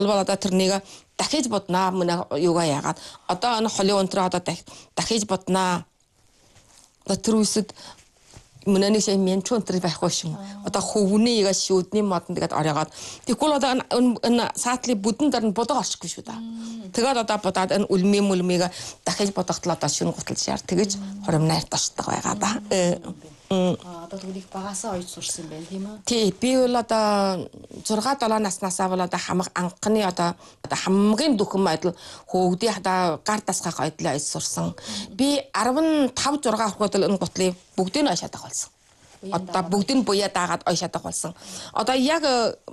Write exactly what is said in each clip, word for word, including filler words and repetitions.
одоо тэрнийг дахиж боднаа мөн юугаа яагаад одоо энэ холын өнтрөө одоо дахиж боднаа тэр үсэд мөнөний шин мен чөнтэр байхгүй шин одоо хөвний яга шүүдний модон тэгээд оройгоод тэгвэл одоо энэ саатлын бүдэн дээр нь бодог орчихгүй шүү да. Тэгээд одоо бодоод энэ үлмийн мүлмийг дахиж бодогтлоо одоо шүн гутал шаар тэгэж хором найр ташдаг байгаа да. А одоо тэгвэл багасаа ойж сурсан байх тийм үү? Тий, би бол одоо зургаан долоо наснасаа бол одоо хамаг анхны одоо хамгийн дөхөн байдал хөөгдийн одоо гар тасгах ойдлоо ойж сурсан. Би арван тав зургаан хүртэл энэ гутлыг бүгдийг нь ойшаадаг болсон. Одоо бүгдийг нь буяа даагаад ойшаадаг болсон. Одоо яг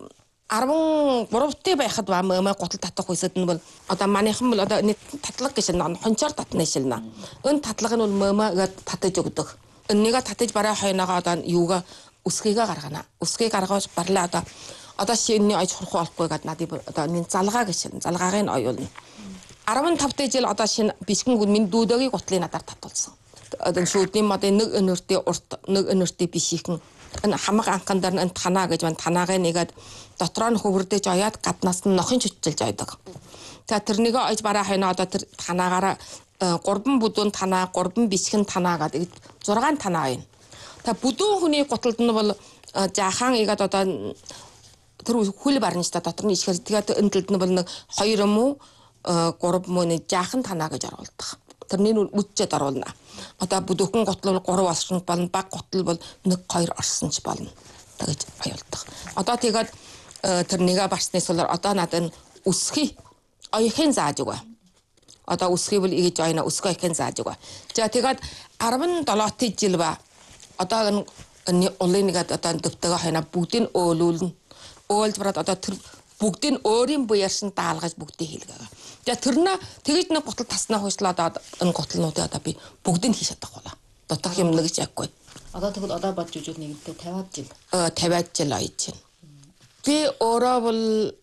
арван гуравтай байхад ба мөө гутал татах үсэд нь бол одоо манайхан бол одоо нэг татлаг гэж нэг хончоор татна шилнэ. Энэ татлагыг нь бол мөөмөгээд татаж өгдөг. Энэгээ татаж бараа хойноогоо одоо юугаа үсгийгээ гаргана. Үсгийг гаргаж барлаа одоо одоо шиний ойж хурах болохгүй гэдэг надад одоо энэ залгаа гэж байна. Залгааг нь оюулна. арван тавтай жил одоо шинэ бишгэн минь дүүдэгийн гутлыг надаар татуулсан. Одоо шүүдний модын нэг өнөртөө урт нэг өнөртөө бишихэн энэ хамаг анхан дээр энэ танаа гэж байна. Танаагаа нэгээд дотроо нь хөвөрдөж ояад гаднаас нь нохин чүчилж ойдог. За тэрнийгээ ойж бараа хойноо одоо тэр танаагаараа гурван бүдүүн танаа, гурван бишгэн танаа гэдэг зургаан танаа байна. Та бүдүүн хүний гуталд нь бол жаахан игээд одоо тэр хүл барна ч та дотор нь ишгээр тэгээд энэ талд нь бол нэг хоёр юм уу гурав муу нэг жаахан танаа гэж оруулдаг. Тэрний үдчихэд оруулна. Одоо бүдүүхэн гутал бол гурав орсон болно, баг гутал бол нэг хоёр орсон ч болно. Тэгэж аюулдаг. Одоо тэгээд тэрнийгээ барсны сулаар одоо надад үсхий оёхын зааж өгөө. Одоо үсхийг бол игэж ойно үсгөө ихэн зааж өгөө. За тэгээд арван долоотой жил ба одоо энэ улын нэгэд одоо дэвтэйгээ хойно бүгдийг өөлүүлнэ. Өөлж бараад одоо тэр бүгдийг өөрийн буяарсан даалгаж бүгдийг хийлгээ. За тэрнээ тэгэж нэг гутал таснаа хойшлоо одоо энэ гуталнуудыг одоо би бүгдийг хийж чадахгүй. Дутах юм нэг ч яггүй. Одоо тэгвэл одоо бодж үжил нэгдээ тавиад жил. Э тавиад жил ойж байна. Би өөрөө бол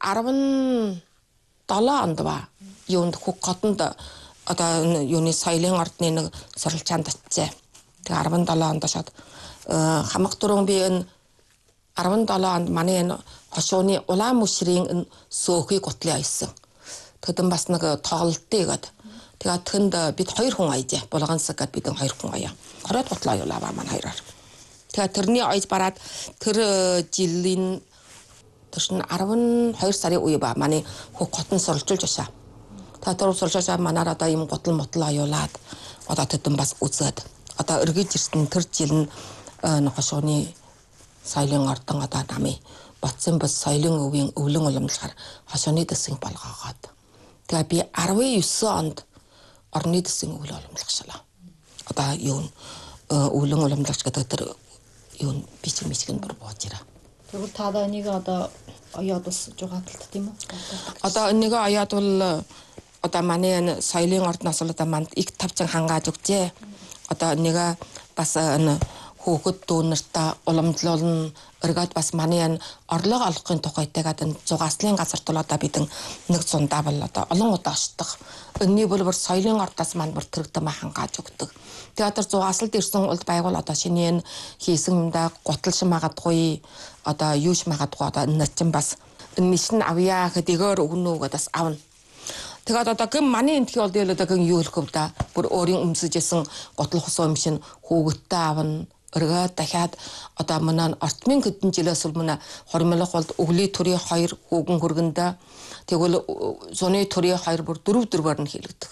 арван долоо онд ба юунд хөг хотонд одоо юуны соёлын ордны нэг суралцаанд очив. Тэгээ арван долоо онд шат хамаг дуран би энэ арван долоо онд манай энэ хошууны улаан мөшрийн энэ сөөхийг гутлын ойсон. Тэдэн бас нэг тоглолтыг гээд тэгээд тэнд бид хоёр хүн ойжээ. Булгансаг гээд бид хоёр хүн оёо. Хороод гутлаа оёолаа манай хоёроор. Тэгээд тэрний ойж бараад тэр жилийн төшн арван хоёр сарын үе ба манай хөг хотон суралцуулж ашаа. Татвар сурчаа манаар одоо юм гутал мотол аюулаад одоо тэдэн бас үзээд одоо өргөж ирсэн тэр жил нь хошууны соёлын ордон одоо намын ботсон бос соёлын өвийн өвлөн уламжлахаар хошууны дэсийн болгоогоод тэгээ би арван девять онд орны дэсийн өвлөн уламжлагчлаа. Одоо юу өвлөн уламжлагч гэдэг тэр юу бичиг мичгэн бүр бууж ирээ. Тэгвэл та одоо энийг одоо оёод бас жугааталт тийм үү? Одоо энийг оёод бол одоо манай энэ соёлын ордноос л одоо манд их тавчан хангааж өгчээ. Одоо нэг бас энэ хөөхөд дүүнэртээ уламжлуулна. Өргөд бас манай энэ орлого олохын тухайтайгаад энэ зугааслын газар тул одоо бидэн нэг зундаа бол одоо олон удаа очдог. Өнний бол бүр соёлын ордоос манд бүр тэрэгтэй хангааж өгдөг. Тэгээд одоо зугааслд ирсэн улд байгуул одоо шиний энэ хийсэн юмдаа гуталш магадгүй одоо юуш магадгүй одоо энэ чинь бас нишин авьяа хэдийгээр өгнө үгээд бас авна. Тэгээд одоо гэм манай энтхий бол дээр одоо гэн юу хэлэх вэ да? Бүр өөрийн өмсөжсэн гутал хусуу юм шин хөөгттэй авна. Өргөө дахиад одоо манай ортмын хэдэн жилээс бол манай хормолох бол өглөө төрийн хоёр хөөгөн хөргөндөө тэгвэл зуны төрийн хоёр бүр дөрөв дөрвөр нь хийлгдэг.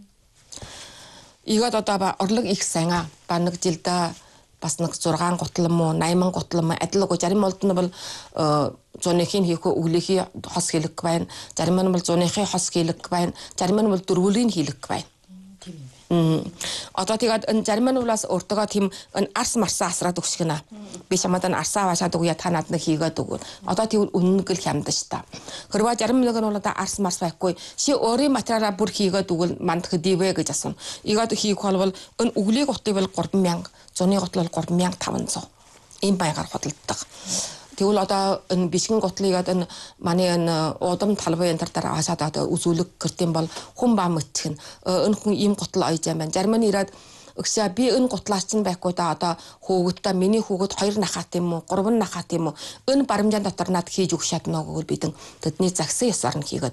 Игээд одоо ба орлог их сайн аа. Ба нэг жилдээ бас нэг зургаан гутал муу восемь гутал муу адилгүй зарим болд нь бол зуныхын хийхөө өглөөхийн хос хийлэг байна. Зарим нь бол зуныхын хос хийлэг байна. Зарим нь бол дөрвөлийн хийлэг байна. Тийм. Одоо тэгээд энэ зарим нь бас өөртөө тийм арс марсаа асраад өгч гинэ. Би чамаад нь арсаа аваашаад өгье та надад хийгээд өгвөл. Одоо тэгвэл үнэнг л хямдаж та. Хэрвээ зарим нэг нь бол одоо арс марс байхгүй. Ши өөрийн материалаа бүр хийгээд өгвөл манд хэдийвэ гэж асууна. Игээд хийх бол энэ өглөөг гутыг бол гурван мянга, зуны гутал бол гурван мянга таван зуун. Ийм байгаар худалддаг. Тэгвэл одоо энэ бишгэн гутлыгээд энэ манай энэ удам талбай энэ тар дараа хасаад одоо үзүүлэг гэртийн бол хүн ба мөтчгэн энэ хүн ийм гутал ойж юм байна. Зарим нь ирээд өгсөө би энэ гутлаач нь байхгүй да одоо хөөгдөө миний хөөгд хоёр нахат юм уу, гурван нахат юм уу? Энэ баримжаан дотор над хийж өгч чадна уу гэвэл бидэн тэдний загсан ёсоор нь хийгээд